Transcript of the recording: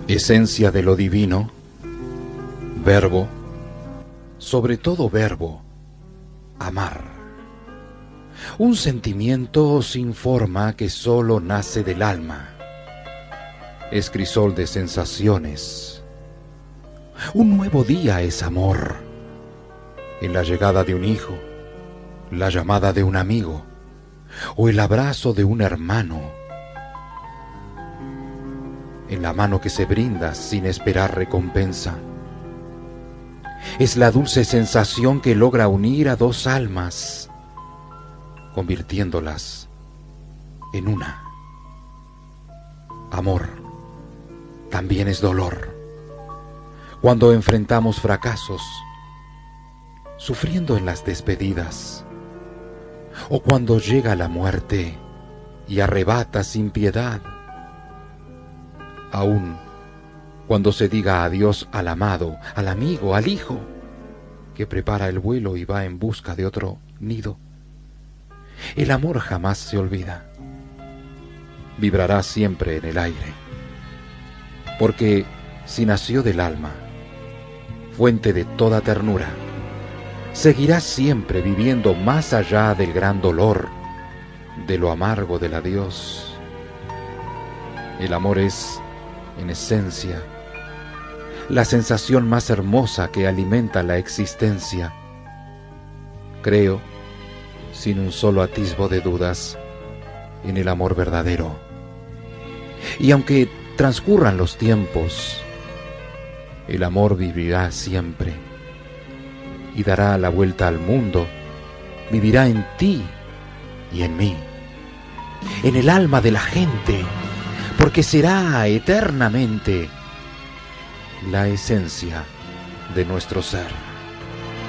Esencia de lo divino, verbo, sobre todo verbo, amar. Un sentimiento sin forma que solo nace del alma. Es crisol de sensaciones. Un nuevo día es amor. En la llegada de un hijo, la llamada de un amigo o el abrazo de un hermano. En la mano que se brinda sin esperar recompensa. Es la dulce sensación que logra unir a dos almas, convirtiéndolas en una. Amor también es dolor. Cuando enfrentamos fracasos, sufriendo en las despedidas, o cuando llega la muerte y arrebata sin piedad. Aún cuando se diga adiós al amado, al amigo, al hijo, que prepara el vuelo y va en busca de otro nido. El amor jamás se olvida. Vibrará siempre en el aire. Porque si nació del alma, fuente de toda ternura, seguirá siempre viviendo más allá del gran dolor, de lo amargo del adiós. El amor es, en esencia, la sensación más hermosa que alimenta la existencia. Creo, sin un solo atisbo de dudas, en el amor verdadero. Y aunque transcurran los tiempos, el amor vivirá siempre y dará la vuelta al mundo, vivirá en ti y en mí, en el alma de la gente, porque será eternamente la esencia de nuestro ser.